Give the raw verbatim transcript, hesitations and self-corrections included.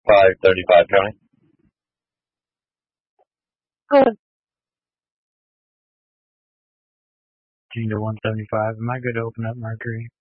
five thirty-five, Johnny. Good. Gene to one seventy-five. Am I good to open up Mercury?